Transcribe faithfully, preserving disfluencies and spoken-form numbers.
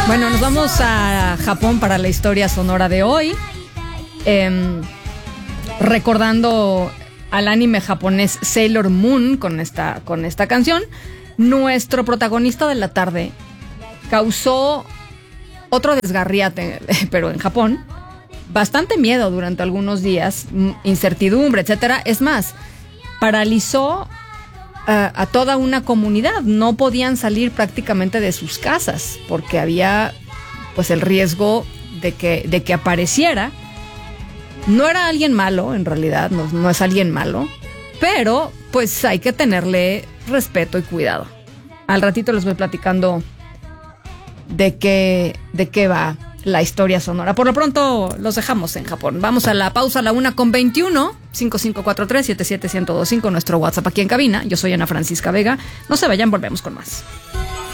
Bueno, nos vamos a Japón para la historia sonora de hoy. Eh, recordando al anime japonés Sailor Moon con esta, con esta canción. Nuestro protagonista de la tarde causó otro desgarriate, pero en Japón. Bastante miedo durante algunos días, incertidumbre, etcétera. Es más, paralizó a, a toda una comunidad. No podían salir prácticamente de sus casas porque había pues el riesgo de que, de que apareciera. No era alguien malo, en realidad, no, no es alguien malo, pero pues hay que tenerle respeto y cuidado. Al ratito les voy platicando de qué, de qué va la historia sonora. Por lo pronto los dejamos en Japón. Vamos a la pausa a la una con veintiuno, cinco cinco cuatro tres, siete siete uno cero dos cinco, nuestro WhatsApp aquí en cabina. Yo soy Ana Francisca Vega. No se vayan, volvemos con más.